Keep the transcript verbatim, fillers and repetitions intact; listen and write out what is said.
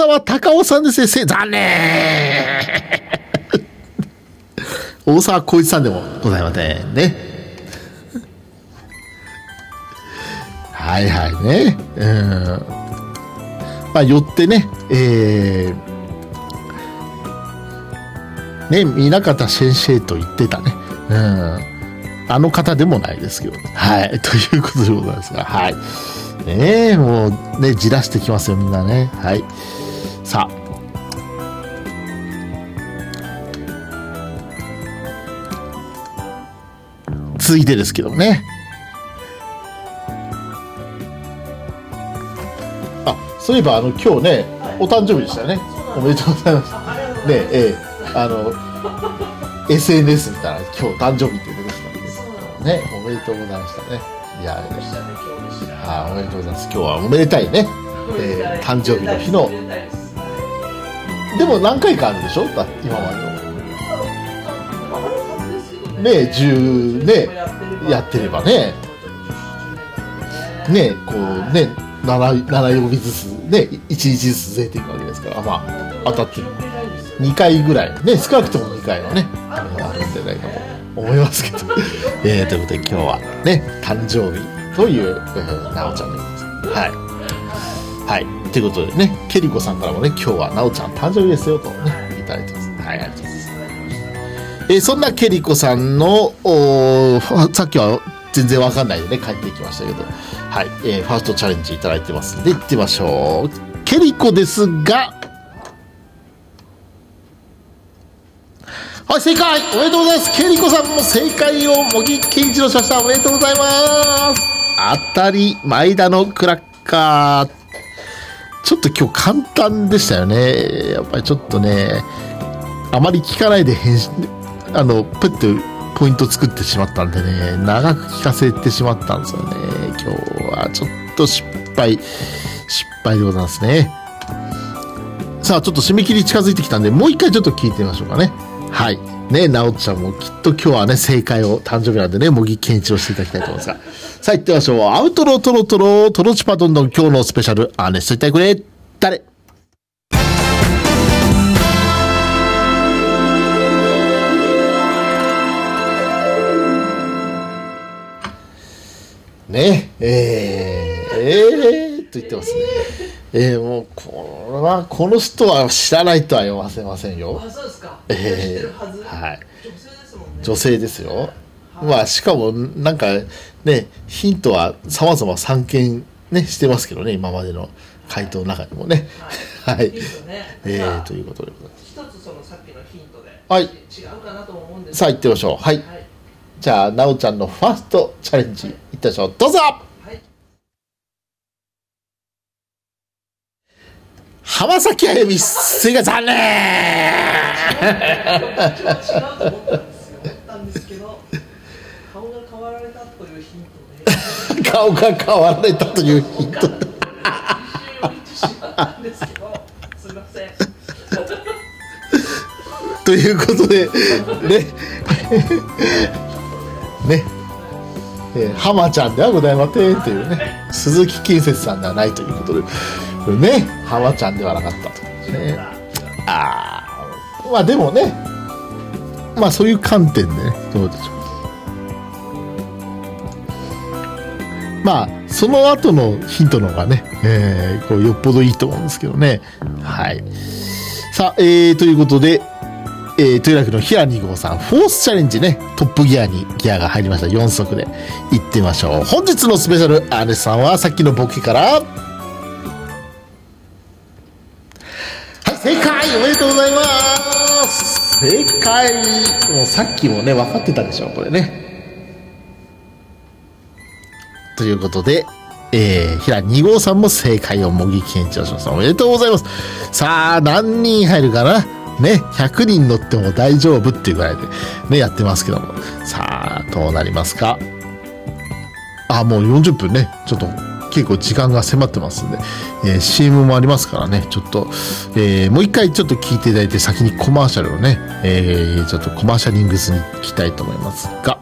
沢隆夫さんですね。せ残念大沢浩一さんでもございませんね。はいはいね。うん。まあ、よってね、えー、ね、南方先生と言ってたね。うん。あの方でもないですけど、はい。ということでございますが、はい。ねえ、もうね、じらしてきますよ、みんなね。はい。さあ。続いてですけどね。あ、そういえば、あの、今日ね、お誕生日でしたよね。おめでとうございます。ねえ、ええ、あの、エスエヌエス 見たら、今日誕生日って出てきたんで、ね、おめでとうございましたね。いや、あ、おめでとうございます。今日はおめでたいね。えー、誕生日の日の。でも何回かあるでしょ？だ今までの。ね、じゅうね、やってればね。ね、こうね、なな、なな曜日ずつ、ね、いちにちずつ出ていくわけですから、まあ、当たってる。にかいぐらい、ね、少なくともにかいはね、あるんじゃないかと思いますけど。えー、ということで今日はね、誕生日という、なおちゃんでございます。はい。はい。ということでね、ケリコさんからもね、今日はなおちゃん誕生日ですよとね、いただいてます。はい、ありがとうございます。えー、そんなケリコさんの、さっきは全然わかんないでね、帰っていきましたけど、はい、えー、ファーストチャレンジいただいてますんで、行ってみましょう。ケリコですが、はい、正解おめでとうございます。ケリコさんも正解を茂木健一郎しました。おめでとうございます。当たり前田のクラッカー。ちょっと今日簡単でしたよね。やっぱりちょっとね、あまり聞かないで返信、あの、プッとポイント作ってしまったんでね、長く聞かせてしまったんですよね。今日はちょっと失敗、失敗でございますね。さあ、ちょっと締め切り近づいてきたんで、もう一回ちょっと聞いてみましょうかね。はい。ね、なおちゃんもきっと今日はね、正解を、誕生日なんでね、茂木健一郎していただきたいと思いますが。さあ、行ってみましょう。アウトロトロトロ、トロチパどんどん今日のスペシャル、アーネストいたいくれ、誰ね、えー、えー、と言ってますね。えー、もう、これは、この人は知らないとは読ませませんよ。 あ、そうですか。 えー、はい。 女性ですもんね。 女性ですよ。まあ、しかも、なんか、ね、ヒントは様々散見ね、してますけどね、今までの回答の中にもね。はい。はい、えー、ということでございます。 一つそのさっきのヒントで、 はい。 違うかなと思うんです。 さあ、行ってみましょう。はい。はい、じゃあ、なおちゃんのファーストチャレンジ、いってみましょう。どうぞ。浜崎あゆみ、すいません、残念。 違うと思ったんですけど、顔が変わられたというヒントで。 顔が変わられたというヒント。 すみません。 ということで、ね。ね。えー、浜ちゃんではございませんというね、鈴木建設さんではないということで、これね、浜ちゃんではなかったと。ね、ああ、まあでもね、まあそういう観点でね、どうでしょう。まあ、その後のヒントの方がね、えー、こうよっぽどいいと思うんですけどね。はい。さあ、えー、ということで、えー、というわけの平に号さん、フォースチャレンジね、トップギアにギアが入りました。よん速で行ってみましょう。本日のスペシャルアーネスさんはさっきのボケから、はい、正解おめでとうございます。正解。もうさっきもね、分かってたでしょ、これね。ということで、えー、平に号さんも正解を茂木健一郎さんおめでとうございます。さあ、何人入るかなね、ひゃくにん乗っても大丈夫っていうぐらいでね、やってますけども。さあ、どうなりますか。あ、もうよんじゅっぷんね。ちょっと結構時間が迫ってますんで、えー、シーエム もありますからね、ちょっと、えー、もう一回ちょっと聞いていただいて、先にコマーシャルをね、えー、ちょっとコマーシャリングスに行きたいと思いますが、